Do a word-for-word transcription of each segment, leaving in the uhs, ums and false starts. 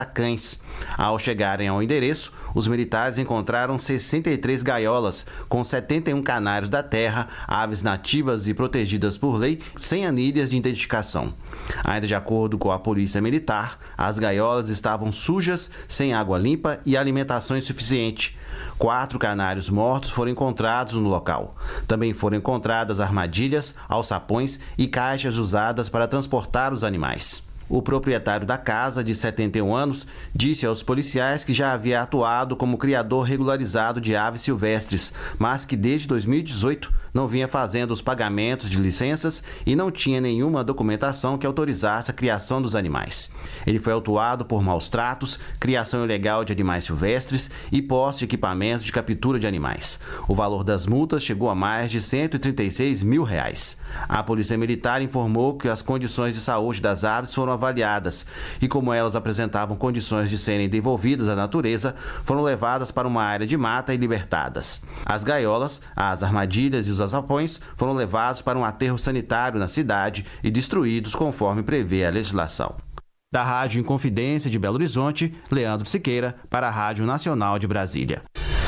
cães. Ao chegarem ao endereço, os militares encontraram sessenta e três gaiolas com setenta e um canários da terra, aves nativas e protegidas por lei, sem anilhas de identificação. Ainda de acordo com a polícia militar, as gaiolas estavam sujas, sem água limpa e alimentação insuficiente. Quatro canários mortos foram encontrados no local. Também foram encontradas armadilhas, alçapões e caixas usadas para transportar os animais. O proprietário da casa, de setenta e um anos, disse aos policiais que já havia atuado como criador regularizado de aves silvestres, mas que desde dois mil e dezoito não vinha fazendo os pagamentos de licenças e não tinha nenhuma documentação que autorizasse a criação dos animais. Ele foi autuado por maus tratos, criação ilegal de animais silvestres e posse de equipamentos de captura de animais. O valor das multas chegou a mais de cento e trinta e seis mil reais. A Polícia Militar informou que as condições de saúde das aves foram avaliadas e, como elas apresentavam condições de serem devolvidas à natureza, foram levadas para uma área de mata e libertadas. As gaiolas, as armadilhas e os alçapões foram levados para um aterro sanitário na cidade e destruídos conforme prevê a legislação. Da Rádio Inconfidência de Belo Horizonte, Leandro Siqueira, para a Rádio Nacional de Brasília.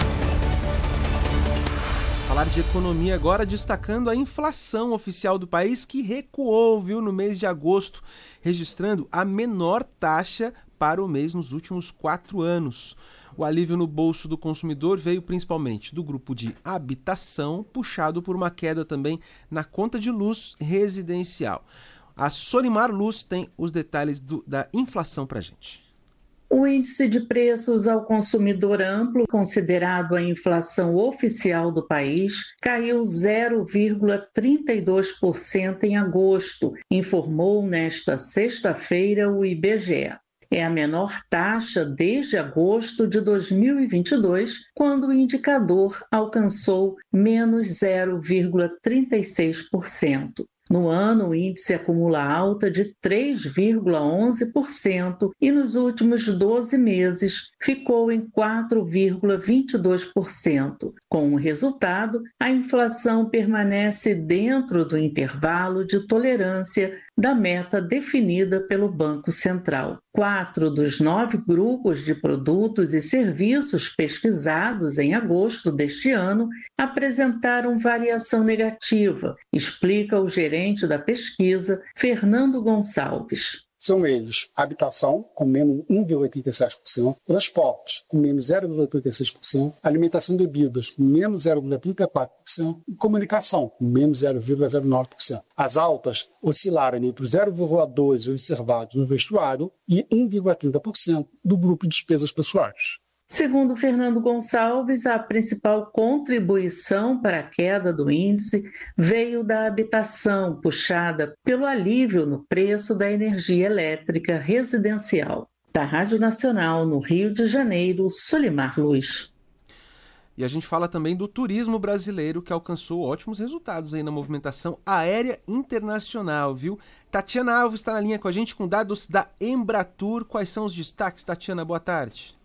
Falar de economia agora, destacando a inflação oficial do país, que recuou, viu, no mês de agosto, registrando a menor taxa para o mês nos últimos quatro anos. O alívio no bolso do consumidor veio principalmente do grupo de habitação, puxado por uma queda também na conta de luz residencial. A Solimar Luz tem os detalhes do, da inflação para a gente. O índice de preços ao consumidor amplo, considerado a inflação oficial do país, caiu zero vírgula trinta e dois por cento em agosto, informou nesta sexta-feira o I B G E. É a menor taxa desde agosto de dois mil e vinte e dois, quando o indicador alcançou menos zero vírgula trinta e seis por cento. No ano, o índice acumula alta de três vírgula onze por cento e nos últimos doze meses ficou em quatro vírgula vinte e dois por cento. Com o resultado, a inflação permanece dentro do intervalo de tolerância da meta definida pelo Banco Central. Quatro dos nove grupos de produtos e serviços pesquisados em agosto deste ano apresentaram variação negativa, explica o gerente da pesquisa, Fernando Gonçalves. São eles: habitação, com menos um vírgula oitenta e sete por cento, transportes, com menos zero vírgula oitenta e seis por cento, alimentação e bebidas, com menos zero vírgula trinta e quatro por cento, e comunicação, com menos zero vírgula zero nove por cento. As altas oscilaram entre zero vírgula doze por cento observados no vestuário e um vírgula trinta por cento do grupo de despesas pessoais. Segundo Fernando Gonçalves, a principal contribuição para a queda do índice veio da habitação, puxada pelo alívio no preço da energia elétrica residencial. Da Rádio Nacional, no Rio de Janeiro, Solimar Luz. E a gente fala também do turismo brasileiro, que alcançou ótimos resultados aí na movimentação aérea internacional, viu? Tatiana Alves está na linha com a gente com dados da Embratur. Quais são os destaques, Tatiana? Boa tarde.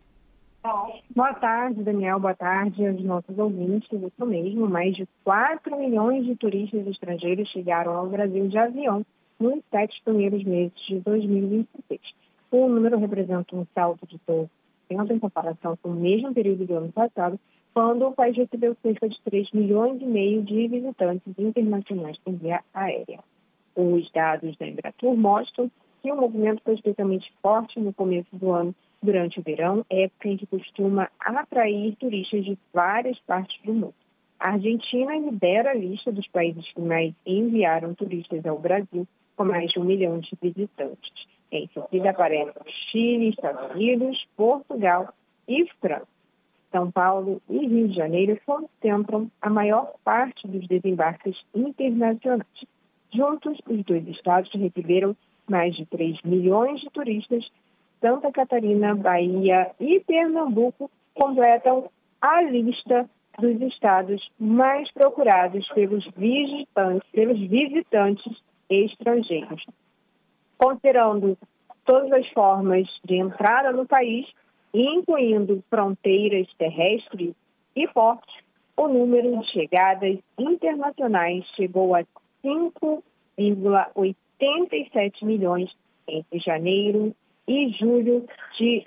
Boa tarde, Daniel. Boa tarde aos nossos ouvintes. Isso mesmo, mais de quatro milhões de turistas estrangeiros chegaram ao Brasil de avião nos sete primeiros meses de dois mil e vinte e seis. O número representa um salto de doze por cento em comparação com o mesmo período do ano passado, quando o país recebeu cerca de três milhões e meio de visitantes internacionais por via aérea. Os dados da Embratur mostram que o movimento foi especialmente forte no começo do ano, durante o verão, época em que costuma atrair turistas de várias partes do mundo. A Argentina lidera a lista dos países que mais enviaram turistas ao Brasil, com mais de um milhão de visitantes. Em seguida aparecem Chile, Estados Unidos, Portugal e França. São Paulo e Rio de Janeiro concentram a maior parte dos desembarques internacionais. Juntos, os dois estados receberam mais de três milhões de turistas. Santa Catarina, Bahia e Pernambuco completam a lista dos estados mais procurados pelos visitantes, pelos visitantes estrangeiros. Considerando todas as formas de entrada no país, incluindo fronteiras terrestres e portos, o número de chegadas internacionais chegou a cinco vírgula oitenta e sete milhões entre janeiro e julho de